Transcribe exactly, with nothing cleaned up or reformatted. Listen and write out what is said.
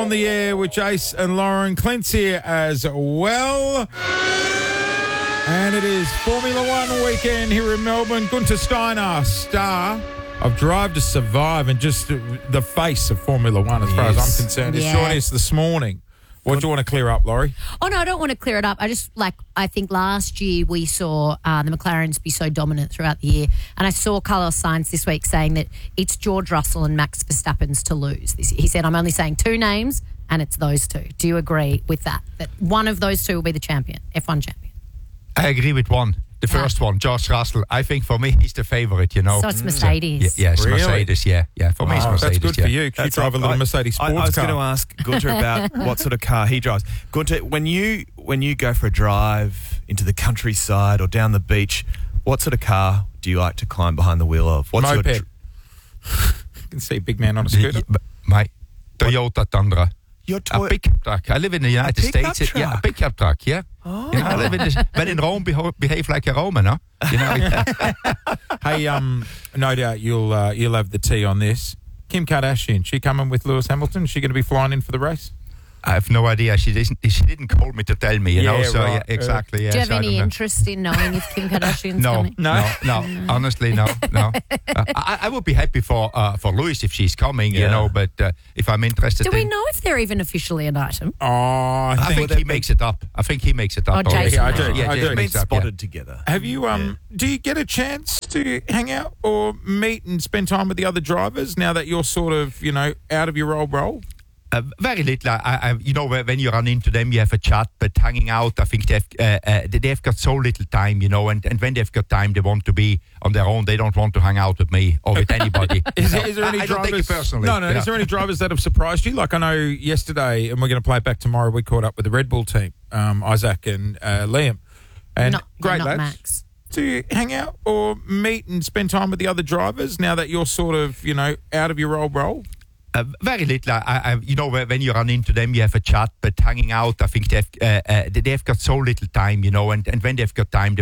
on the air with Jace and Lauren. Clint's here as well. And it is Formula One weekend here in Melbourne. Gunther Steiner, star of Drive to Survive and just the face of Formula One as far Yes. as I'm concerned. He's Yeah. joining us this morning. What do you want to clear up, Laurie? Oh, no, I don't want to clear it up. I just, like, I think last year we saw uh, the McLarens be so dominant throughout the year. And I saw Carlos Sainz this week saying that it's George Russell and Max Verstappen's to lose this year. He said, I'm only saying two names and it's those two. Do you agree with that? That one of those two will be the champion, F one champion? I agree with one. The first one, George Russell. I think for me, he's the favorite, you know. So it's Mercedes. Yeah, yes, Really? Mercedes, yeah. Yeah, for me, it's Oh, Mercedes. that's good yeah. for you. 'Cause you That's drive a right. little I- Mercedes I, sports I was car. going to ask Gunther about what sort of car he drives. Gunther, when you when you go for a drive into the countryside or down the beach, what sort of car do you like to climb behind the wheel of? What's Moped. your You can see a big man on a The- scooter. but my Toyota Tundra. your A toy? pickup truck. I live in the United pickup States. Yeah, a truck? pickup truck, yeah. Oh. You know, I live in this, when in Rome, beho- behave like a Roman, huh? You know, Hey, um, no doubt you'll uh, you'll have the tea on this. Kim Kardashian, she coming with Lewis Hamilton? Is she going to be flying in for the race? I have no idea. She didn't. She didn't call me to tell me. You Yeah, know. So right. yeah, exactly. Yeah. Do you have so I any don't know. interest in knowing if Kim Kardashian's No, coming? no, no, Honestly, no, no. Uh, I, I would be happy for uh, for Louis if she's coming, you Yeah. know. But uh, if I'm interested, Do we in, know if they're even officially an item? Oh, I I think. think he makes it up. I think he makes it up. Oh, already. Jason. Yeah, I do. Yeah, I Jason do. They've been makes it up, yeah. spotted together. Have you, um, do you get a chance to hang out or meet and spend time with the other drivers now that you're sort of, you know, out of your old role? Uh, very little. I, I, you know, when you run into them, you have a chat, but hanging out, I think they've, uh, uh, they've got so little time, you know, and, and when they've got time, they want to be on their own. They don't want to hang out with me or with anybody. Is, You there- know? is there any I, I drivers? don't take it personally. No, no. you Is know. there any drivers that have surprised you? Like I know yesterday, and we're going to play it back tomorrow. We caught up with the Red Bull team, um, Isaac and uh, Liam, and Not- great not lads. Max. Do you hang out or meet and spend time with the other drivers now that you're sort of, you know, out of your old role? Uh, very little. I, I, you know, when you run into them, you have a chat, but hanging out, I think they've, uh, uh, they've got so little time, you know, and, and when they've got time, they